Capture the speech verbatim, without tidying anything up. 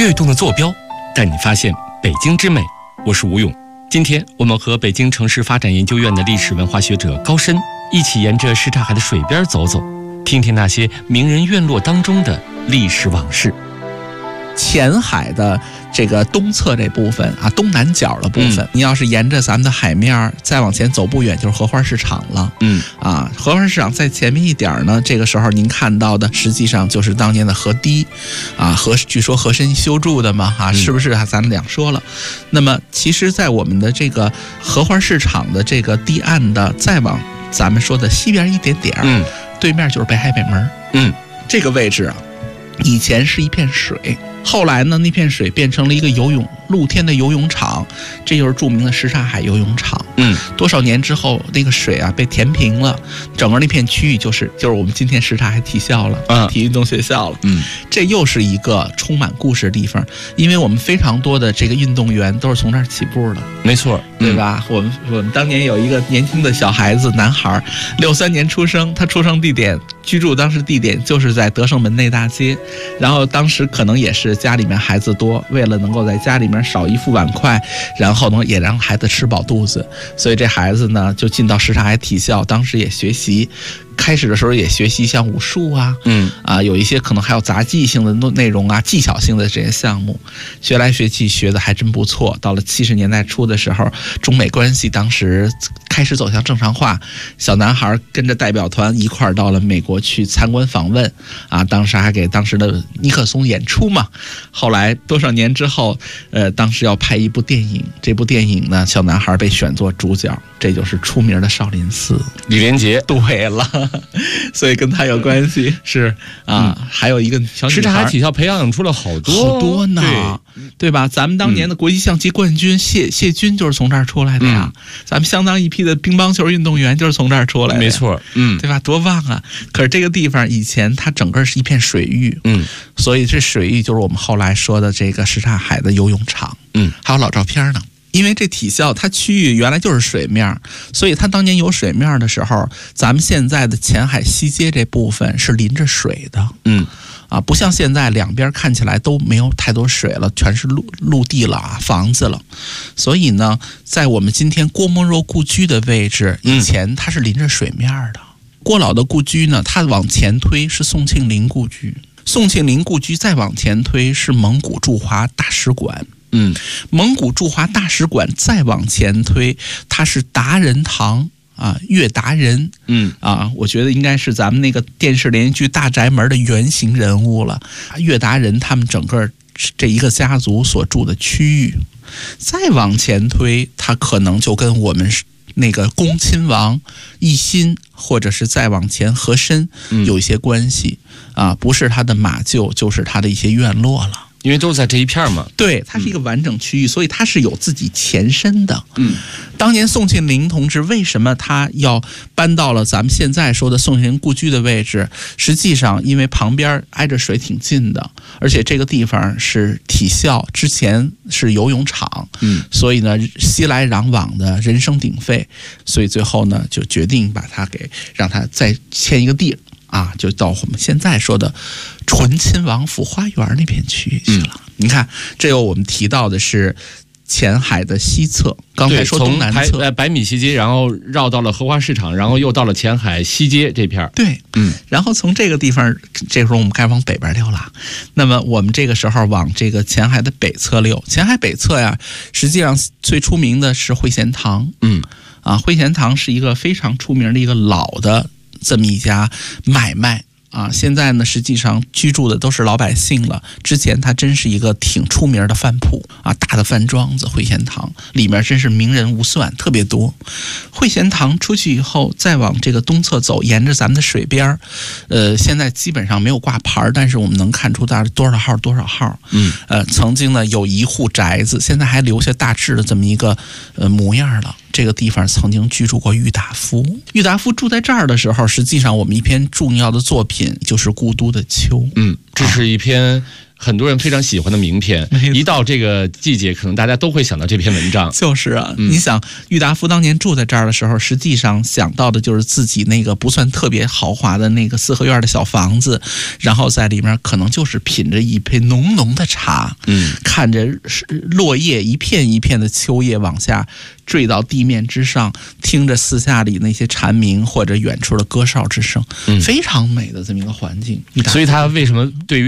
跃动的坐标，带你发现北京之美。我是吴勇。今天我们和北京城市发展研究院的历史文化学者高深一起沿着什刹海的水边走走，听听那些名人院落当中的历史往事。 前海的这个东侧这部分啊，东南角的部分，嗯、你要是沿着咱们的海面再往前走不远，就是荷花市场了。嗯啊，荷花市场在前面一点呢，这个时候您看到的实际上就是当年的河堤，啊，河据说河参修筑的嘛，哈、啊，是不是啊？咱们两说了。那么其实，在我们的这个荷花市场的这个堤岸的再往咱们说的西边一点点，嗯，对面就是北海北门，嗯，这个位置啊，以前是一片水。后来呢，那片水变成了一个游泳露天的游泳场，这就是著名的什刹海游泳场。嗯，多少年之后，那个水啊被填平了，整个那片区域就是就是我们今天什刹海体校了，啊，体育运动学校了。嗯，这又是一个充满故事的地方，因为我们非常多的这个运动员都是从这儿起步的。 没错， 对吧？嗯、我们我们当年有一个年轻的小孩子，男孩，六三年出生，他出生地点居住当时地点就是在德胜门内大街，然后当时可能也是家里面孩子多，为了能够在家里面少一副碗筷，然后呢也让孩子吃饱肚子，所以这孩子呢就进到什刹海体校，当时也学习。开始的时候也学习像武术啊，嗯啊，有一些可能还有杂技性的内容啊，技巧性的这些项目，学来学去学的还真不错。到了七十年代初的时候，中美关系当时开始走向正常化，小男孩跟着代表团一块儿到了美国去参观访问，啊，当时还给当时的尼克松演出嘛。后来多少年之后，呃，当时要拍一部电影，这部电影呢，小男孩被选作主角，这就是出名的少林寺。 李连杰。 对了。所以跟他有关系是啊、嗯，还有一个小女孩， 什刹海体校培养出了好多好多呢，对, 对吧？咱们当年的国际象棋冠军谢、嗯、谢军就是从这儿出来的呀、嗯，咱们相当一批的乒乓球运动员就是从这儿出来的， 没错，嗯， 对吧？多棒啊！可是这个地方以前它整个是一片水域，嗯，所以这水域就是我们后来说的这个什刹海的游泳场，嗯，还有老照片呢。因为这体校它区域原来就是水面，所以它当年有水面的时候，咱们现在的前海西街这部分是临着水的，嗯，啊，不像现在两边看起来都没有太多水了，全是陆陆地了啊，房子了。所以呢，在我们今天郭沫若故居的位置，以前它是临着水面的。嗯、郭老的故居呢，它往前推是宋庆龄故居，宋庆龄故居再往前推是蒙古驻华大使馆。嗯，蒙古驻华大使馆再往前推，它是达人堂啊，岳达人，嗯啊，我觉得应该是咱们那个电视连续剧《大宅门》的原型人物了。岳达人他们整个这一个家族所住的区域，再往前推，它可能就跟我们那个恭亲王奕欣，或者是再往前和珅有一些关系、嗯、啊，不是他的马厩，就是他的一些院落了。 因为都是在这一片嘛， 对，它是一个完整区域、嗯，所以它是有自己前身的。嗯，当年宋庆龄同志为什么他要搬到了咱们现在说的宋庆龄故居的位置？实际上，因为旁边挨着水挺近的，而且这个地方是体校，之前是游泳场，嗯，所以呢，熙来攘往的人声鼎沸，所以最后呢，就决定把它给让它再迁一个地啊，就到我们现在说的醇亲王府花园那片区域去了、嗯。你看，这有我们提到的是前海的西侧，刚才说东南侧， 呃百米西街，然后绕到了荷花市场，然后又到了前海西街这片。 对，嗯，然后从这个地方，这时候我们该往北边溜了。那么我们这个时候往这个前海的北侧溜，前海北侧呀，实际上最出名的是汇贤堂。嗯，啊，汇贤堂是一个非常出名的一个老的这么一家买卖啊，现在呢实际上居住的都是老百姓了。之前它真是一个挺出名的饭铺啊，大的饭庄子汇贤堂里面真是名人无算，特别多。汇贤堂出去以后，再往这个东侧走，沿着咱们的水边，呃，现在基本上没有挂牌，但是我们能看出大概多少号多少号。嗯，呃，曾经呢有一户宅子，现在还留下大致的这么一个呃模样了。这个地方曾经居住过郁达夫，郁达夫住在这儿的时候，实际上我们一篇重要的作品就是《故都的秋》。 嗯，这是一篇很多人非常喜欢的名篇。一到这个季节，可能大家都会想到这篇文章。 就是啊， 嗯、 你想郁达夫当年住在这儿的时候，实际上想到的就是自己那个不算特别豪华的那个四合院的小房子，然后在里面可能就是品着一杯浓浓的茶， 嗯， 看着落叶一片一片的秋叶往下坠到地面之上，听着四下里那些蝉鸣或者远处的歌哨之声，嗯、非常美的这么一个环境。 所以他为什么对于